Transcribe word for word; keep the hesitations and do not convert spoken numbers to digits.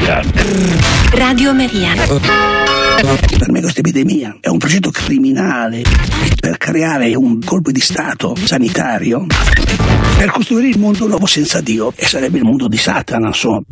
Maria. Radio Maria. Per me questa epidemia è un progetto criminale per creare un colpo di stato sanitario per costruire il mondo nuovo senza Dio, e sarebbe il mondo di Satana, insomma.